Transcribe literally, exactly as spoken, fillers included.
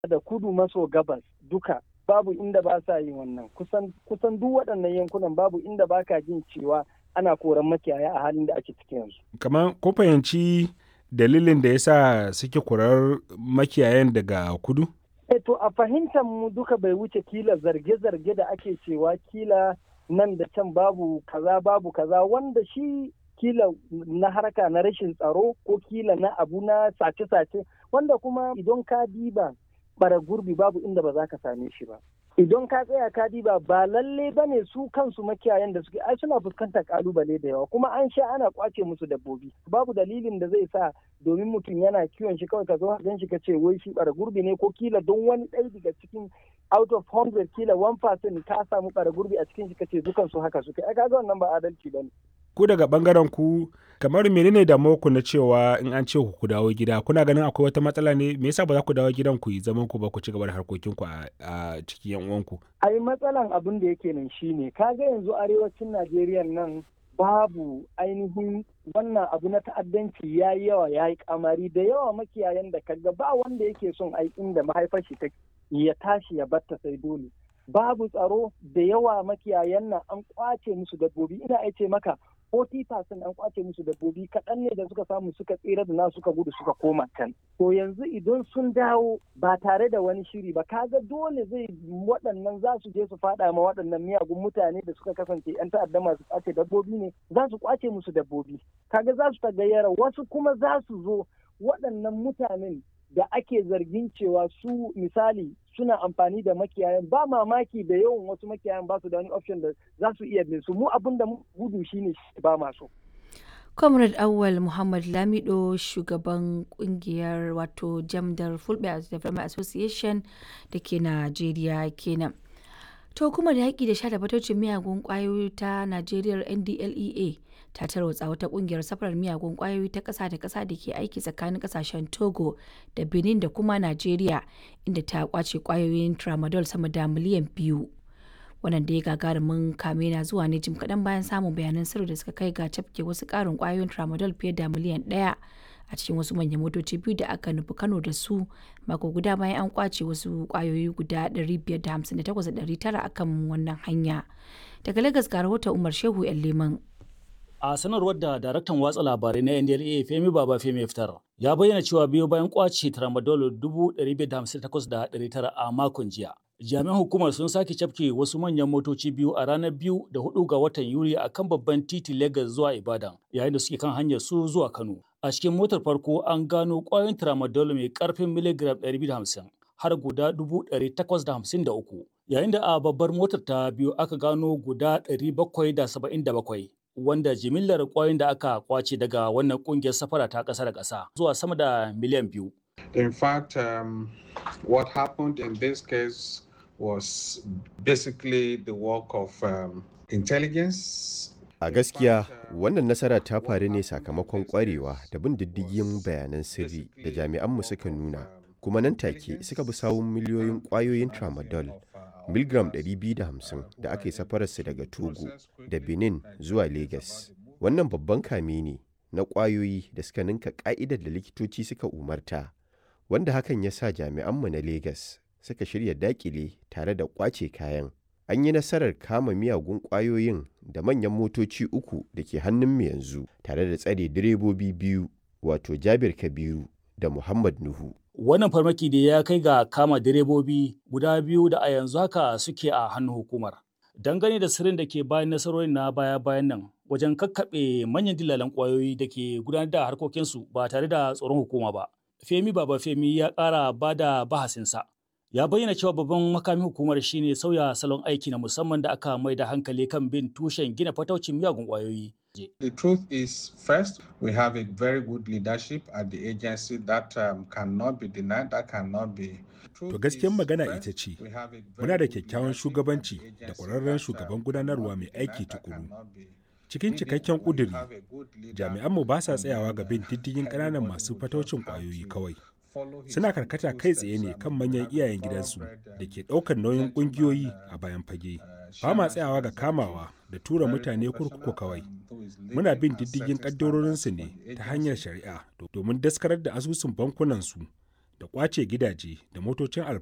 da kudu maso gabas duka babu inda ba sa yin wannan. Kusan kusan duk waɗannan yankunan babu inda ba ka jin cewa ana koran makiyaya a halin da ake ciki yanzu. Kamar ko fahimci dalilin da ya sa suke korar makiyayan daga kudu? E to a fahimtar mu duka bai wuce kila zarge-zarge da ake cewa kila nan da can babu kaza babu kaza wanda shi kila na harka na rashin tsaro ko kila na abu na sace-sace wanda kuma idan ka diba bara gurbi babu inda ba za ka same shi ba. Idan ka tsaya ka diba ba lalle ba ne su kansu makiyayan da suke ai suna fuskantar kalubale da yawa kuma an sha ana kwace musu dabbobi babu dalilin da zai sa domin mutum yana kiwon shi kawai ka zo gan shi ka ce wai shi bara gurbi ne ko kila don wani ɗaya daga cikin out of hundred kila one percent ka samu bara gurbi a cikin shi ka ce dukan su haka suke ai kaga wannan ba adalci bane. Ku daga bangaren ku kamar menene da ku na cewa in an ce ku dawo gida kuna ganin akwai wata matsala ne me yasa ba za ku dawo gidan ku yi zaman ku ba ku ci gaba da harkokin ku a cikin yan uwanku? Ai matsalan abin da yake nan shine kaga yanzu arewacin Najeriya nan babu ainihin wannan abu na ta'addanci ya yi yawa ya yi kamari da yawa makiyayan da kaga ba wanda yake son ai inda mahaifar shi take ya tashi ya batta sai dole. Babu tsaro da yawa makiyayan nan an kwace musu dabbobi ina aice maka forty percent an kwace musu dabbobi kaɗan ne da suka samu suka tsira da na suka gudu suka koma can. To yanzu idan sun dawo ba tare da wani shiri ba kaga dole zai waɗannan za su je su faɗa ma waɗannan miyagun mutane da suka kasance 'yan ta'adda masu kwace dabbobi ne za su kwace musu dabbobi. Kaga za su tagayyara wasu kuma za su zo waɗannan mutanen da ake zargin cewa su misali suna amfani da makiyayan ba mamaki da yawan wasu makiyayan ba su da wani option da za su iya bin su mu abin da gudu shine ba masu. Comrade Awal Muhammad Lamido shugaban kungiyar wato Jamdar Fulbe Development Association da ke Najeriya kenan. To kuma da yaƙi da sha da fatocin miyagun ƙwayoyi ta Najeriya N D L E A ta tarwatsa wata ƙungiyar safarar miyagun ƙwayoyi ta ƙasa da ƙasa da ke aiki tsakanin ƙasashen Togo da Benin da kuma Najeriya inda ta ƙwace ƙwayoyin tramadol sama da miliyan biyu. Wannan da ya gagarumin kame na zuwa ne jim kaɗan bayan samun bayanan sirri da suka kai ga cafke wasu ƙarin ƙwayoyin tramadol fiye da miliyan ɗaya a cikin wasu manyan motoci biyu da aka nufi Kano da su mako guda bayan an kwace wasu ƙwayoyi guda ɗari biyar da hamsin da takwas da ɗari tara akan wannan hanya. Daga Lagos ga rahoton Umar Shehu ‘yan Leman. A sanarwar da daraktan watsa labarai na N D L E A Femi Baba Femi fitar ya bayyana cewa biyo bayan kwace tramadol dubu ɗari biyar da hamsin da takwas da ɗari tara a makon jiya. Jami'an hukumar sun sake cafke wasu manyan motoci biyu a ranar biyu da hudu ga watan Yuli a kan babban titi Lagos zuwa Ibadan yayin da suke kan hanyar su zuwa Kano. A cikin motar farko an gano ƙwayoyin tramadol mai ƙarfin miligram ɗari biyu da hamsin har guda dubu ɗari takwas da hamsin da uku yayin da a babbar motar ta biyu aka gano guda ɗari bakwai da saba'in da bakwai. Wanda jimillar ƙwayoyin da aka kwace daga wannan ƙungiyar safara ta ƙasa da ƙasa zuwa sama da miliyan biyu. In fact, um, what happened in this case was basically the work of um, intelligence. A gaskiya, wannan nasara ta faru ne sakamakon ƙwarewa da bin diddigin bayanan sirri da jami'anmu suka nuna, kuma nan take suka bi sawun miliyoyin ƙwayoyin tramadol miligram ɗari biyu da hamsin da aka yi safararsu daga Togo da Benin zuwa Lagos. Wannan babban kame ne na ƙwayoyi da suka ninka ƙa'idar da likitoci suka umarta, wanda hakan ya sa jami'anmu na Lagos suka shirya daƙile tare da ƙwace kayan. An yi nasarar kama miyagun ƙwayoyin da manyan motoci uku da ke hannunmu yanzu tare da tsare direbobi biyu wato Jabir Kabiru da Muhammad Nuhu. Wannan farmaki da ya kai ga kama direbobi guda biyu da a yanzu haka suke a hannun hukumar. Dangane da sirrin da ke bayan nasarorin na baya-bayan nan wajen kakkaɓe manyan dillalan ƙwayoyi da ke gudanar da harkokinsu ba tare da tsoron hukuma ba. Femi Baba Femi ya ƙara ba da bahasinsa. Ya bayyana cewa babban makamin hukumar shine sauya salon aiki na musamman da aka mai da hankali kan bin tushen gina fataucin miyagun ƙwayoyi. The truth is, first, we have a very good leadership at the agency that um, cannot be denied, that cannot be. To gaskiyar magana ita ce, muna da kyakkyawan shugabanci da ƙwararren shugaban gudanarwa mai aiki tukuru. Cikin cikakken ƙuduri, jami'anmu ba sa tsayawa ga bin diddigin ƙananan masu fataucin ƙwayoyi kawai. Suna karkata kai tsaye ne kan manyan iyayen gidansu da ke ɗaukar nauyin ƙungiyoyi a bayan fage. Ba ma tsayawa ga kamawa da tura mutane kurkuku kawai. Muna bin diddigin ƙaddarorinsu ne ta hanyar shari'a domin daskarar da asusun bankunansu da ƙwace gidaje da motocin